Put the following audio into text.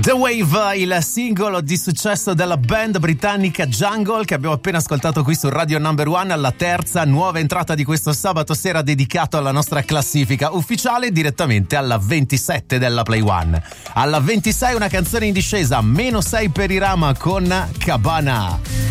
The Wave, il singolo di successo della band britannica Jungle che abbiamo appena ascoltato qui su Radio Number One, alla terza nuova entrata di questo sabato sera dedicato alla nostra classifica ufficiale direttamente alla 27 della Play One. Alla 26 una canzone in discesa, -6 per Irama con Cabana.